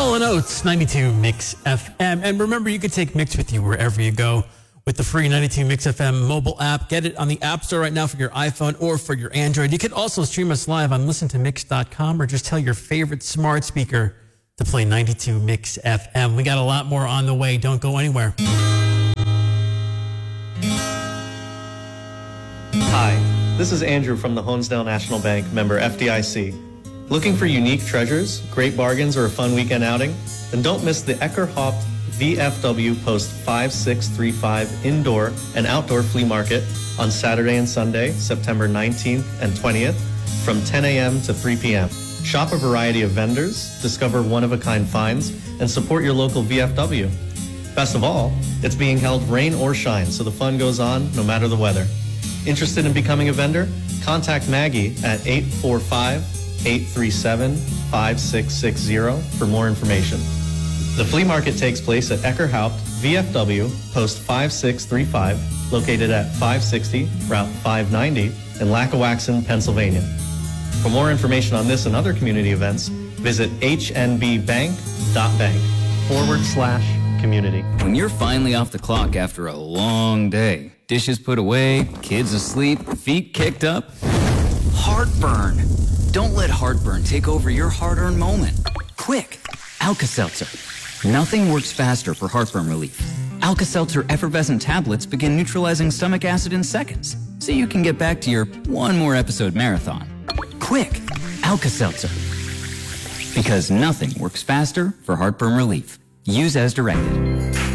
Hall & Oates, 92 Mix FM. And remember, you can take Mix with you wherever you go with the free 92 Mix FM mobile app. Get it on the App Store right now for your iPhone or for your Android. You can also stream us live on listentomix.com or just tell your favorite smart speaker to play 92 Mix FM. We got a lot more on the way. Don't go anywhere. Hi, this is Andrew from the Honesdale National Bank, member FDIC. Looking for unique treasures, great bargains, or a fun weekend outing? Then don't miss the Eckerhaupt VFW Post 5635 indoor and outdoor flea market on Saturday and Sunday, September 19th and 20th from 10 a.m. to 3 p.m. Shop a variety of vendors, discover one-of-a-kind finds, and support your local VFW. Best of all, it's being held rain or shine, so the fun goes on no matter the weather. Interested in becoming a vendor? Contact Maggie at 845-837-5660 for more information. The flea market takes place at Eckerhaupt VFW Post 5635, located at 560 Route 590 in Lackawaxen, Pennsylvania. For more information on this and other community events, visit hnbbank.bank/community. When you're finally off the clock after a long day, dishes put away, kids asleep, feet kicked up, heartburn. Don't let heartburn take over your hard-earned moment. Quick, Alka-Seltzer. Nothing works faster for heartburn relief. Alka-Seltzer effervescent tablets begin neutralizing stomach acid in seconds, so you can get back to your one more episode marathon. Quick, Alka-Seltzer. Because nothing works faster for heartburn relief. Use as directed.